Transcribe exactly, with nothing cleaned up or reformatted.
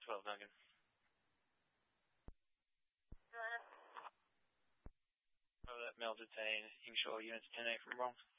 twelve, Duncan. Oh, that male detained. Inshore units ten eight from Bronx.